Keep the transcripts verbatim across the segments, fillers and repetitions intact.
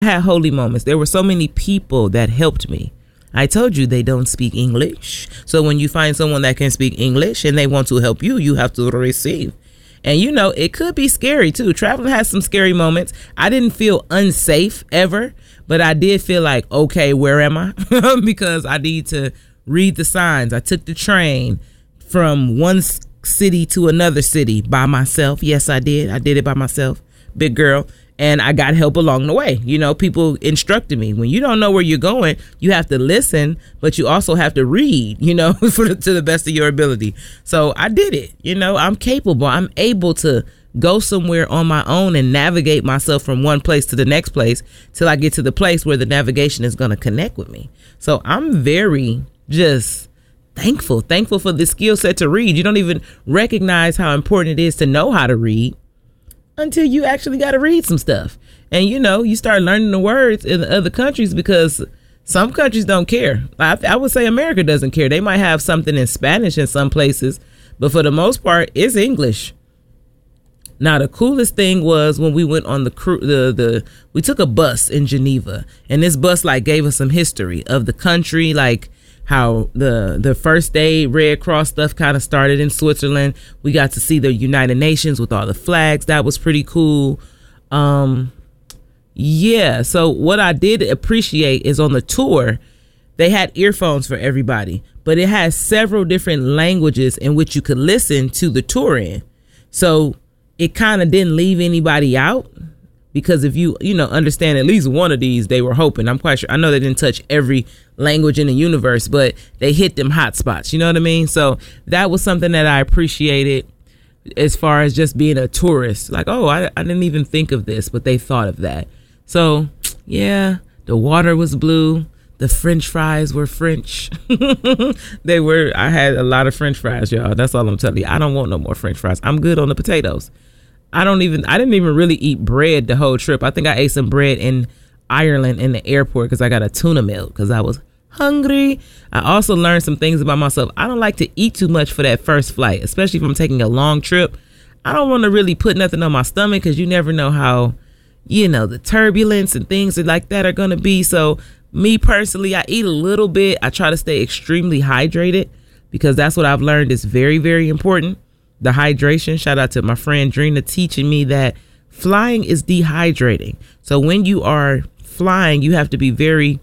I had holy moments. There were so many people that helped me. I told you they don't speak English. So when you find someone that can speak English and they want to help you, you have to receive. And, you know, it could be scary, too. Traveling has some scary moments. I didn't feel unsafe ever, but I did feel like, OK, where am I? Because I need to read the signs. I took the train from one city to another city by myself. Yes, I did. I did it by myself. Big girl. And I got help along the way. You know, people instructed me. When you don't know where you're going, you have to listen, but you also have to read, you know, for the, to the best of your ability. So I did it. You know, I'm capable. I'm able to go somewhere on my own and navigate myself from one place to the next place till I get to the place where the navigation is going to connect with me. So I'm very just thankful, thankful for the skill set to read. You don't even recognize how important it is to know how to read until you actually got to read some stuff. And, you know, you start learning the words in other countries because some countries don't care. I, I would say America doesn't care. They might have something in Spanish in some places, but for the most part, it's English. Now, the coolest thing was when we went on the cru- the the we took a bus in Geneva, and this bus like gave us some history of the country, like how the the first aid Red Cross stuff kind of started in Switzerland. We got to see the United Nations with all the flags. That was pretty cool. Um, yeah. So what I did appreciate is on the tour, they had earphones for everybody, but it has several different languages in which you could listen to the tour in. So it kind of didn't leave anybody out, because if you, you know, understand at least one of these, they were hoping. I'm quite sure. I know they didn't touch every language in the universe, but they hit them hot spots. You know what I mean? So that was something that I appreciated as far as just being a tourist. Like, oh, I, I didn't even think of this, but they thought of that. So, yeah, the water was blue. The French fries were French. They were. I had a lot of French fries, y'all. That's all I'm telling you. I don't want no more French fries. I'm good on the potatoes. I don't even, I didn't even really eat bread the whole trip. I think I ate some bread in Ireland in the airport because I got a tuna melt because I was hungry. I also learned some things about myself. I don't like to eat too much for that first flight, especially if I'm taking a long trip. I don't want to really put nothing on my stomach because you never know how, you know, the turbulence and things like that are going to be. So me personally, I eat a little bit. I try to stay extremely hydrated because that's what I've learned is very, very important. The hydration. Shout out to my friend Drina teaching me that flying is dehydrating. So when you are flying, you have to be very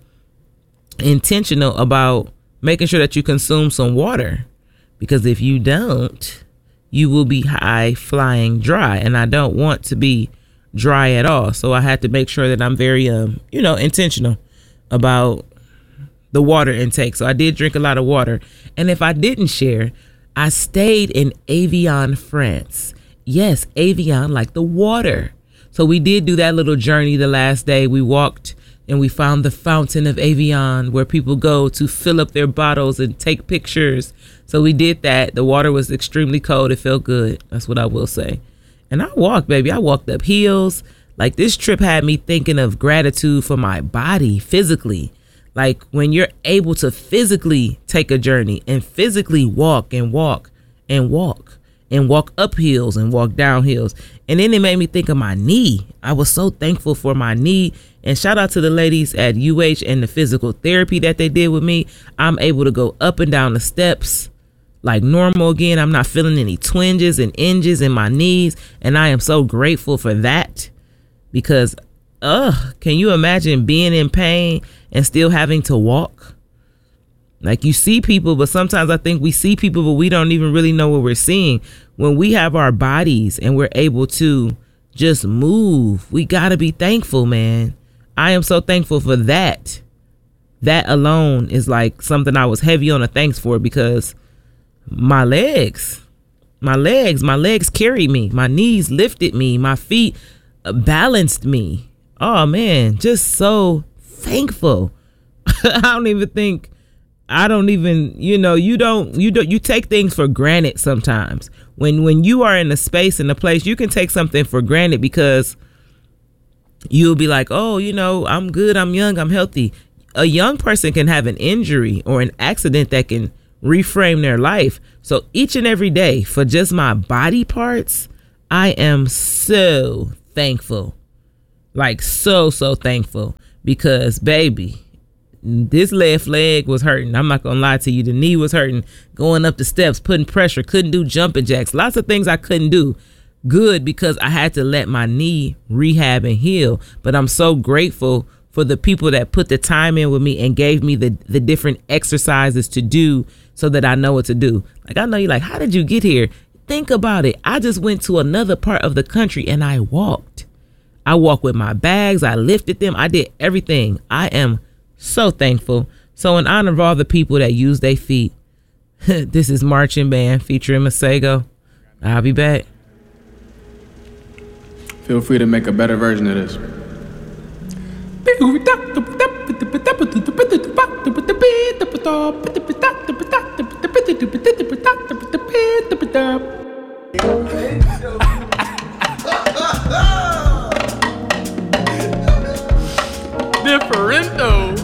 intentional about making sure that you consume some water, because if you don't, you will be high flying dry. And I don't want to be dry at all. So I had to make sure that I'm very, um, you know, intentional about the water intake. So I did drink a lot of water. And if I didn't share, I stayed in Evian, France. Yes, Evian, like the water. So we did do that little journey the last day. We walked and we found the fountain of Evian where people go to fill up their bottles and take pictures. So we did that. The water was extremely cold. It felt good. That's what I will say. And I walked, baby. I walked up hills. Like, this trip had me thinking of gratitude for my body physically. Like, when you're able to physically take a journey and physically walk and walk and walk and walk up hills and walk down hills. And then it made me think of my knee. I was so thankful for my knee. And shout out to the ladies at U H and the physical therapy that they did with me. I'm able to go up and down the steps like normal again. I'm not feeling any twinges and inges in my knees. And I am so grateful for that, because ugh, can you imagine being in pain and still having to walk? Like, you see people, but sometimes I think we see people, but we don't even really know what we're seeing. When we have our bodies and we're able to just move, we got to be thankful, man. I am so thankful for that. That alone is like something I was heavy on a thanks for, because my legs, my legs, my legs carried me. My knees lifted me. My feet balanced me. Oh, man, just so thankful. I don't even think, I don't even, you know, you don't, you don't, you take things for granted sometimes. When, when you are in a space, in a place, you can take something for granted because you'll be like, oh, you know, I'm good, I'm young, I'm healthy. A young person can have an injury or an accident that can reframe their life. So each and every day, for just my body parts, I am so thankful. Like so, so thankful because baby, this left leg was hurting. I'm not gonna lie to you. The knee was hurting. Going up the steps, putting pressure, couldn't do jumping jacks. Lots of things I couldn't do. Good because I had to let my knee rehab and heal. But I'm so grateful for the people that put the time in with me and gave me the, the different exercises to do so that I know what to do. Like I know you're like, how did you get here? Think about it. I just went to another part of the country and I walked. I walked with my bags. I lifted them. I did everything. I am so thankful. So in honor of all the people that use their feet, this is Marching Band featuring Masego. I'll be back. Feel free to make a better version of this. Differento.